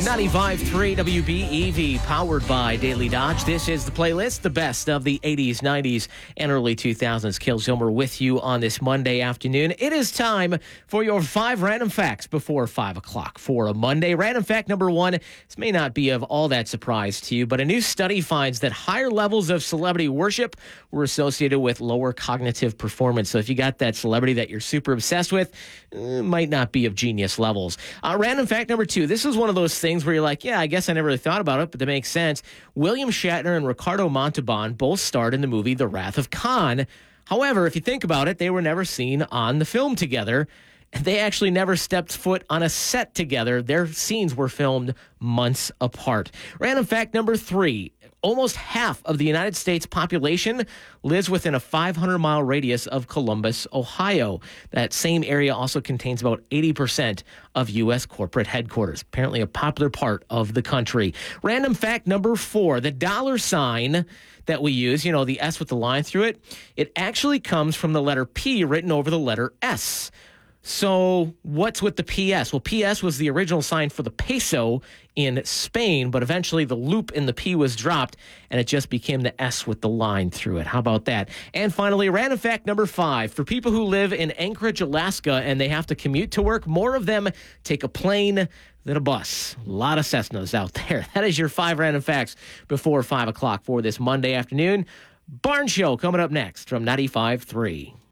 95.3 WBEV, powered by Daily Dodge. This is the playlist, the best of the 80s, 90s, and early 2000s. Kil Zilmer with you on this Monday afternoon. It is time for your 5 random facts before 5 o'clock for a Monday. Random fact number 1, this may not be of all that surprise to you, but a new study finds that higher levels of celebrity worship were associated with lower cognitive performance. So if you got that celebrity that you're super obsessed with, it might not be of genius levels. Random fact number 2, this is one of those things where you're like, yeah, I guess I never really thought about it, but that makes sense. William Shatner and Ricardo Montalban both starred in the movie The Wrath of Khan. However, if you think about it, they were never seen on the film together. They actually never stepped foot on a set together. Their scenes were filmed months apart. Random fact number 3. Almost half of the United States population lives within a 500-mile radius of Columbus, Ohio. That same area also contains about 80% of U.S. corporate headquarters. Apparently a popular part of the country. Random fact number 4. The dollar sign that we use, the S with the line through it, it actually comes from the letter P written over the letter S. So what's with the PS? Well, PS was the original sign for the peso in Spain, but eventually the loop in the P was dropped, and it just became the S with the line through it. How about that? And finally, random fact number 5. For people who live in Anchorage, Alaska, and they have to commute to work, more of them take a plane than a bus. A lot of Cessnas out there. That is your 5 random facts before 5 o'clock for this Monday afternoon. Barn Show coming up next from 95.3.